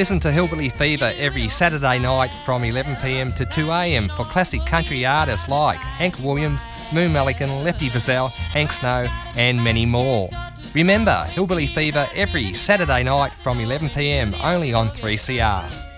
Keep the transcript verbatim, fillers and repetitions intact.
Listen to Hillbilly Fever every Saturday night from eleven p m to two a m for classic country artists like Hank Williams, Moon Melican, Lefty Frizzell, Hank Snow and many more. Remember, Hillbilly Fever every Saturday night from eleven p m only on three C R.